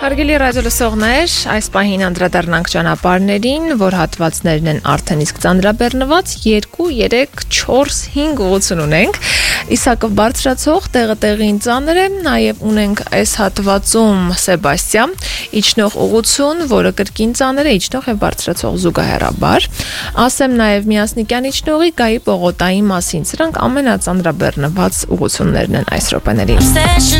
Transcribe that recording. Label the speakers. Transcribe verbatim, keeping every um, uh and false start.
Speaker 1: Հարգելի ռադիոլսողներ, այս պահին անդրադառնանք ճանապարհներին, որ հատվածներն են արդեն իսկ ծանրաբեռնված, երկու, երեք, չորս, հինգ ուղղություն ունենք։ Իսակով բարձրացող տեղը տեղին ծանր է, նաև ունենք այս հատվածում Սեբաստիա, իջնող ուղղություն, որը կրկին ծանր է, իջնող եւ բարձրացող զուգահեռաբար։ Ասեմ նաև Միասնիկյան իջնողի Գայի պողոտայի մասին, սրանք ամենածանրաբեռնված ուղղություններն են այս րոպեներին։